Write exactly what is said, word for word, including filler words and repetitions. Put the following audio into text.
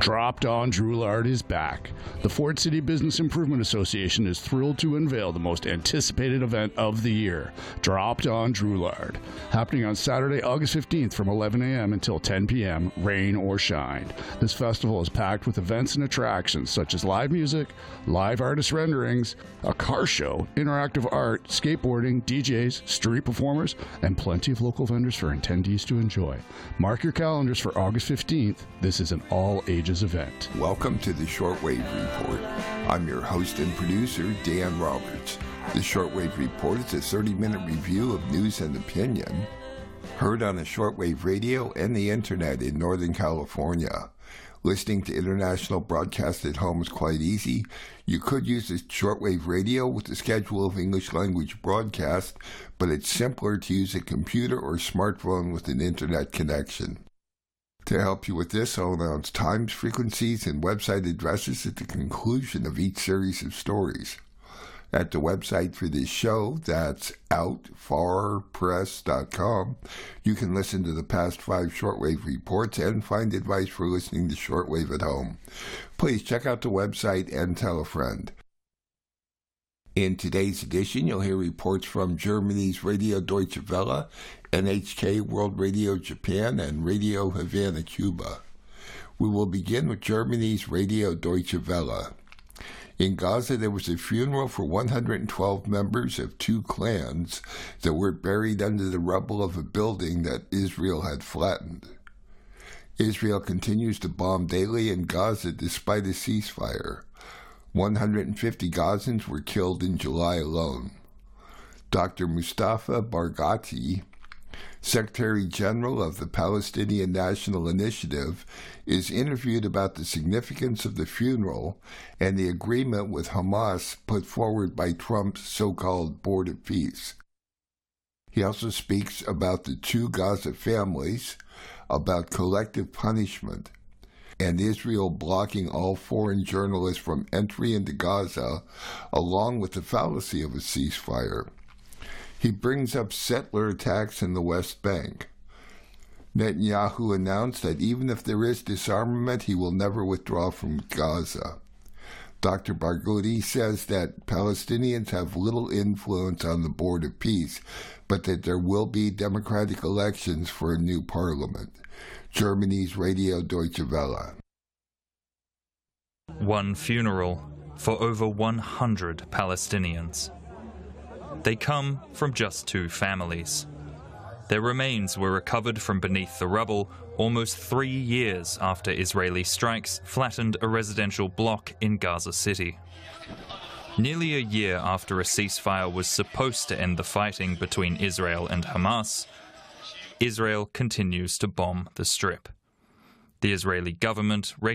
Dropped On Drouillard is back. The Ford City Business Improvement Association is thrilled to unveil the most anticipated event of the year, Dropped On Drouillard, happening on Saturday, August fifteenth from eleven a.m. until ten p.m., rain or shine. This festival is packed with events and attractions such as live music, live artist renderings, a car show, interactive art, skateboarding, D Js, street performers, and plenty of local vendors for attendees to enjoy. Mark your calendars for August fifteenth. This is an all-ages event. Welcome to the Shortwave Report. I'm your host and producer, Dan Roberts. The Shortwave Report is a thirty-minute review of news and opinion, heard on the shortwave radio and the internet in Northern California. Listening to international broadcasts at home is quite easy. You could use the shortwave radio with the schedule of English language broadcast, but it's simpler to use a computer or smartphone with an internet connection. To help you with this, I'll announce times, frequencies, and website addresses at the conclusion of each series of stories. At the website for this show, that's out far press dot com, you can listen to the past five shortwave reports and find advice for listening to shortwave at home. Please check out the website and tell a friend. In today's edition, you'll hear reports from Germany's Radio Deutsche Welle, N H K World Radio Japan, and Radio Havana, Cuba. We will begin with Germany's Radio Deutsche Welle. In Gaza, there was a funeral for one hundred twelve members of two clans that were buried under the rubble of a building that Israel had flattened. Israel continues to bomb daily in Gaza despite a ceasefire. one hundred fifty Gazans were killed in July alone. Doctor Mustafa Barghouti, Secretary General of the Palestinian National Initiative, is interviewed about the significance of the funeral and the agreement with Hamas put forward by Trump's so-called Board of Peace. He also speaks about the two Gaza families, about collective punishment, and Israel blocking all foreign journalists from entry into Gaza, along with the fallacy of a ceasefire. He brings up settler attacks in the West Bank. Netanyahu announced that even if there is disarmament, he will never withdraw from Gaza. Doctor Barghouti says that Palestinians have little influence on the Board of Peace, but that there will be democratic elections for a new parliament. Germany's Radio Deutsche Welle. One funeral for over one hundred Palestinians. They come from just two families. Their remains were recovered from beneath the rubble almost three years after Israeli strikes flattened a residential block in Gaza City. Nearly a year after a ceasefire was supposed to end the fighting between Israel and Hamas, Israel continues to bomb the Strip. The Israeli government